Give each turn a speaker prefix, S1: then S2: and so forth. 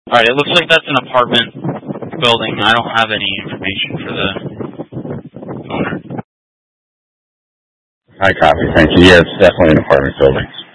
S1: All right, it looks like that's an apartment building. I don't have any information for the owner.
S2: High copy, thank you. Yeah, it's definitely an apartment building.